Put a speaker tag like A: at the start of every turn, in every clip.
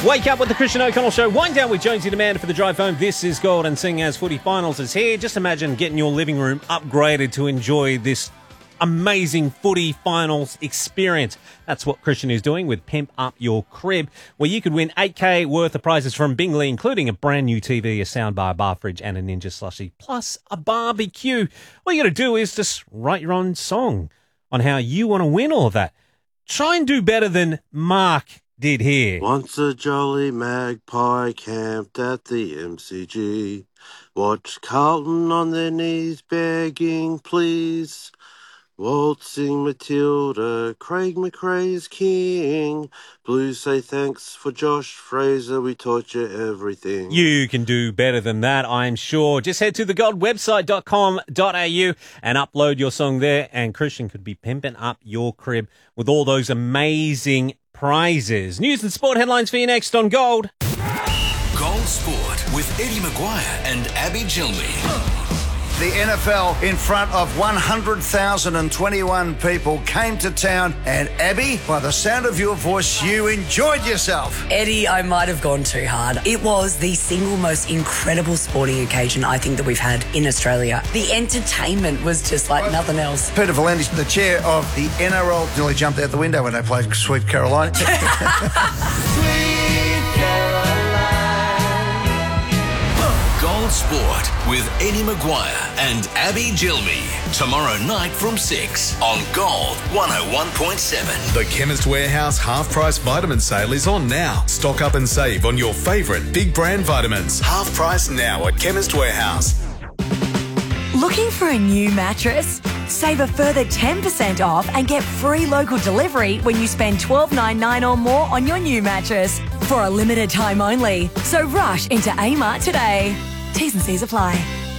A: Wake up with the Christian O'Connell Show. Wind down with Jonesy Demand for the drive home. This is Gold and Sing as footy finals is here. Just imagine getting your living room upgraded to enjoy this amazing footy finals experience. That's what Christian is doing with Pimp Up Your Crib, where you could win $8,000 worth of prizes from Bingley, including a brand new TV, a soundbar, bar fridge, and a Ninja slushie, plus a barbecue. All you got to do is just write your own song on how you want to win all of that. Try and do better than Mark did here.
B: Once a jolly magpie camped at the MCG. Watched Carlton on their knees begging please. Waltzing Matilda, Craig McRae's king. Blues say thanks for Josh Fraser, we taught you everything.
A: You can do better than that, I'm sure. Just head to thegoldwebsite.com.au and upload your song there, and Christian could be pimping up your crib with all those amazing prizes. News and sport headlines for you next on Gold.
C: Gold Sport with Eddie Maguire and Abby Gilmy.
D: The NFL, in front of 100,021 people, came to town, and Abby, by the sound of your voice, you enjoyed yourself.
E: Eddie, I might have gone too hard. It was the single most incredible sporting occasion I think that we've had in Australia. The entertainment was just like nothing else.
D: Peter V'landys, the chair of the NRL, nearly jumped out the window when they played Sweet Caroline.
C: Gold Sport with Eddie Maguire and Abby Gilmy. Tomorrow night from 6 on Gold 101.7.
F: The Chemist Warehouse half-price vitamin sale is on now. Stock up and save on your favourite big brand vitamins. Half price now at Chemist Warehouse.
G: Looking for a new mattress? Save a further 10% off and get free local delivery when you spend $12.99 or more on your new mattress for a limited time only. So rush into Amart today. T's and C's apply.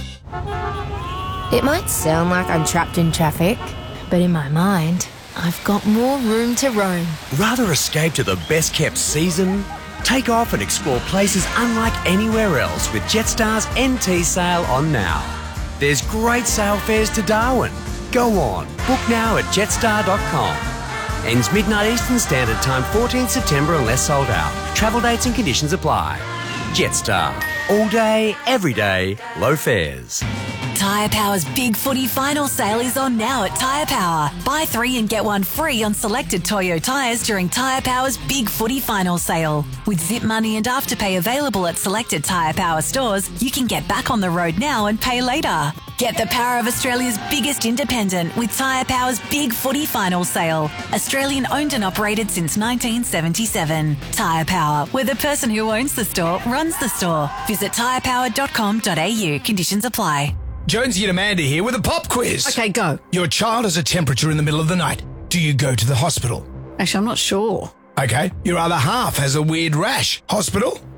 H: It might sound like I'm trapped in traffic, but in my mind, I've got more room to roam.
I: Rather escape to the best-kept season? Take off and explore places unlike anywhere else with Jetstar's NT sale on now. There's great sale fares to Darwin. Go on, book now at jetstar.com. Ends midnight Eastern Standard Time, 14th September unless sold out. Travel dates and conditions apply. Jetstar. All day, every day, low fares.
G: Tyre Power's Big Footy Final Sale is on now at Tyre Power. Buy 3 and get 1 free on selected Toyo tyres during Tyre Power's Big Footy Final Sale. With Zip Money and Afterpay available at selected Tyre Power stores, you can get back on the road now and pay later. Get the power of Australia's biggest independent with Tyre Power's Big Footy Final Sale. Australian owned and operated since 1977. Tyre Power, where the person who owns the store runs the store. Visit tyrepower.com.au. Conditions apply.
J: Jonesy and Amanda here with a pop quiz.
K: Okay, go.
J: Your child has a temperature in the middle of the night. Do you go to the hospital?
K: Actually, I'm not sure.
J: Okay. Your other half has a weird rash. Hospital?